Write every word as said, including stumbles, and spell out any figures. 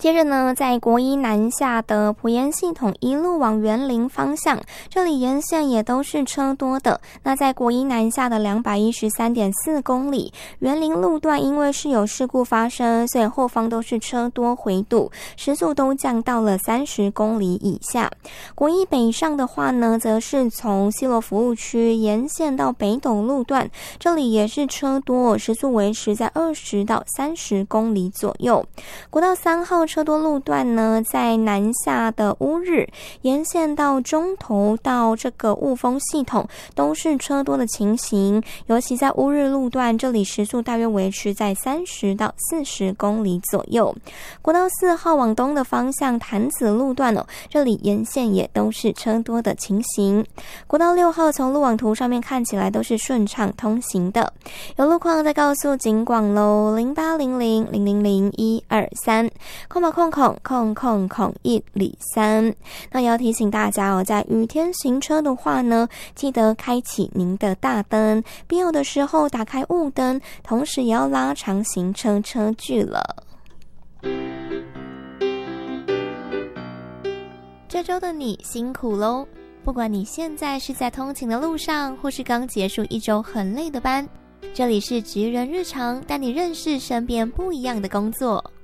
接着呢，在国一南下的埔盐系统一路往员林方向，这里沿线也都是车多的。那在国一南下的 两百一十三点四公里，员林路段因为是有事故发生，所以后方都是车多回堵，时速都降到了三十公里以下。国一北上的话呢，则是从西螺服务区沿线到北斗路段，这里也是车多，时速维持在二十到三十公里左右。国道三号车多路段呢，在南下的乌日沿线到中投到这个雾峰系统都是车多的情形，尤其在乌日路段，这里时速大约维持在三十到四十公里左右。国道四号往东的方向潭子路段哦，这里沿线也都是车多的情形。国道六号从路网图上面看起来都是顺畅通行的。有路况再告诉警广喽，零八零零零零零一二三，空吧空空空空空一里三。那也要提醒大家哦，在雨天行车的话呢，记得开启您的大灯，必要的时候打开雾灯，同时也要拉长行车车距了。这周的你辛苦咯，不管你现在是在通勤的路上，或是刚结束一周很累的班，这里是职人日常，带你认识身边不一样的工作。